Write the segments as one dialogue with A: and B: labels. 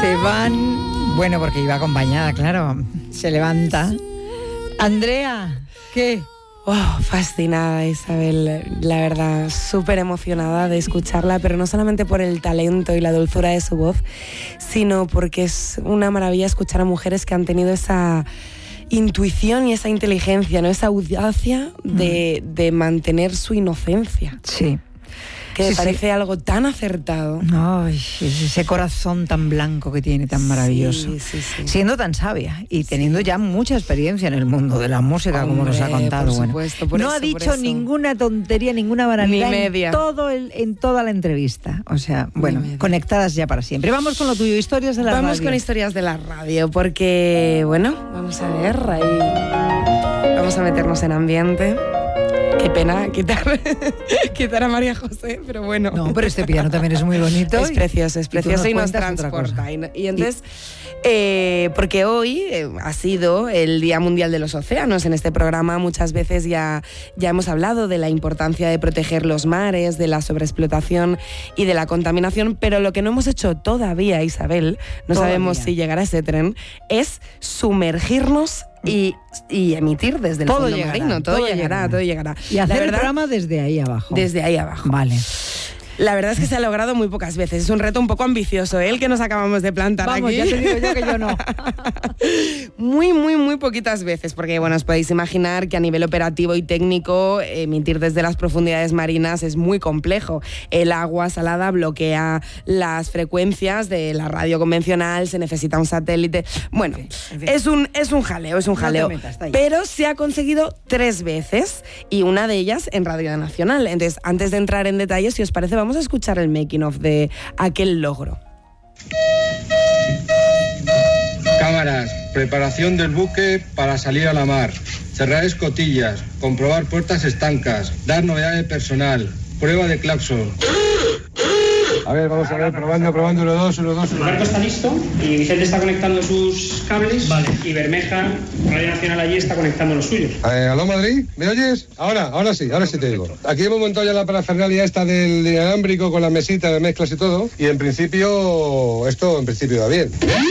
A: Se van, bueno, porque iba acompañada, claro. Se levanta. Andrea, ¿qué?
B: Oh, fascinada, Isabel, la verdad, súper emocionada de escucharla, pero no solamente por el talento y la dulzura de su voz, sino porque es una maravilla escuchar a mujeres que han tenido esa intuición y esa inteligencia, ¿no? Esa audacia de mantener su inocencia.
A: Sí.
B: Que me parece algo tan acertado.
A: Ay, ese corazón tan blanco que tiene, tan maravilloso.
B: Sí.
A: Siendo tan sabia y teniendo ya mucha experiencia en el mundo de la música, como nos ha contado.
B: Por supuesto,
A: no ha dicho ninguna tontería, ninguna banalidad en toda la entrevista. O sea, bueno, conectadas ya para siempre. Vamos con lo tuyo, historias de la radio.
B: Vamos con historias de la radio, porque, bueno, vamos a ver, ahí vamos a meternos en ambiente. Qué pena quitar a María José, pero bueno.
A: No, pero este piano también es muy bonito.
B: Es precioso y nos transporta. Y entonces, porque hoy ha sido el Día Mundial de los Océanos. En este programa muchas veces ya hemos hablado de la importancia de proteger los mares, de la sobreexplotación y de la contaminación, pero lo que no hemos hecho todavía, Isabel, sabemos si llegará ese tren, es sumergirnos y emitir desde el fondo marino. Todo llegará.
A: Y hacer el programa desde ahí abajo.
B: Desde ahí abajo.
A: Vale.
B: La verdad es que se ha logrado muy pocas veces. Es un reto un poco ambicioso, el que nos acabamos de plantar aquí.
A: Ya te digo yo que yo no.
B: Muy poquitas veces, porque bueno, os podéis imaginar que a nivel operativo y técnico emitir desde las profundidades marinas es muy complejo. El agua salada bloquea las frecuencias de la radio convencional, se necesita un satélite. Bueno, en fin. Es un jaleo.
A: No te metas,
B: pero se ha conseguido 3 veces y una de ellas en Radio Nacional. Entonces, antes de entrar en detalles, si os parece, vamos a escuchar el making of de aquel logro.
C: Cámaras, preparación del buque para salir a la mar, cerrar escotillas, comprobar puertas estancas, dar novedad de personal, prueba de claxon. A ver, vamos a ver, probando, 1, 2, 1, 2.
D: El barco está listo y Vicente está conectando sus cables. Vale. Y Bermeja, Radio Nacional, allí está conectando los suyos.
C: ¿Aló, Madrid? ¿Me oyes? Ahora sí te digo. Aquí hemos montado ya la parafernalia esta del inalámbrico con la mesita de mezclas y todo. Y en principio, esto va bien.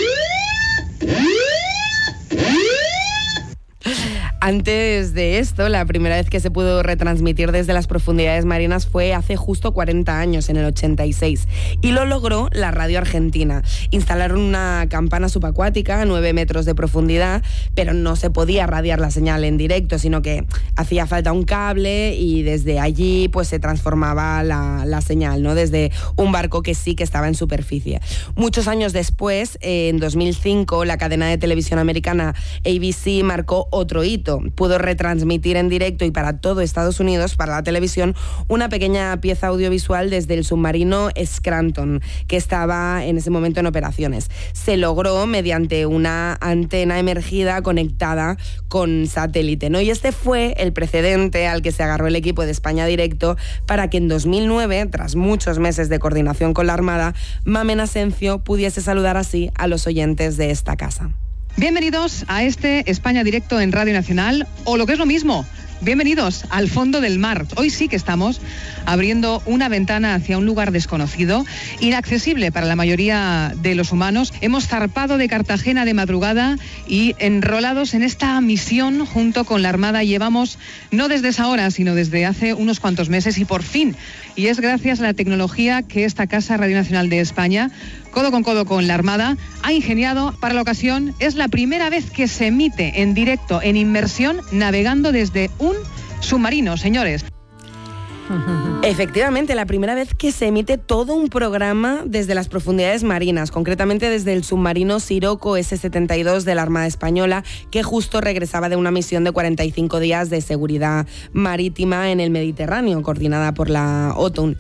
B: Antes de esto, la primera vez que se pudo retransmitir desde las profundidades marinas fue hace justo 40 años, en el 86. Y lo logró la Radio Argentina. Instalaron una campana subacuática a 9 metros de profundidad, pero no se podía radiar la señal en directo, sino que hacía falta un cable y desde allí pues se transformaba la señal, ¿no? Desde un barco que sí que estaba en superficie. Muchos años después, en 2005, la cadena de televisión americana ABC marcó otro hito. Pudo retransmitir en directo y para todo Estados Unidos, para la televisión, una pequeña pieza audiovisual desde el submarino Scranton, que estaba en ese momento en operaciones. Se logró mediante una antena emergida conectada con satélite, ¿no? Y este fue el precedente al que se agarró el equipo de España Directo para que en 2009, tras muchos meses de coordinación con la Armada, Mamen Asencio pudiese saludar así a los oyentes de esta casa.
E: Bienvenidos a este España Directo en Radio Nacional, o lo que es lo mismo, bienvenidos al fondo del mar. Hoy sí que estamos abriendo una ventana hacia un lugar desconocido, inaccesible para la mayoría de los humanos. Hemos zarpado de Cartagena de madrugada y enrolados en esta misión junto con la Armada llevamos, no desde esa hora, sino desde hace unos cuantos meses y por fin. Y es gracias a la tecnología que esta casa Radio Nacional de España, codo con codo con la Armada, ha ingeniado para la ocasión. Es la primera vez que se emite en directo, en inmersión, navegando desde un submarino, señores.
B: Efectivamente, la primera vez que se emite todo un programa desde las profundidades marinas, concretamente desde el submarino Siroco S-72 de la Armada Española, que justo regresaba de una misión de 45 días de seguridad marítima en el Mediterráneo, coordinada por la OTAN.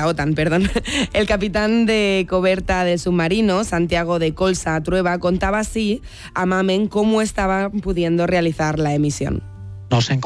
B: El capitán de coberta del submarino, Santiago de Colsa Trueba, contaba así a Mamen cómo estaba pudiendo realizar la emisión.
F: Nos encontramos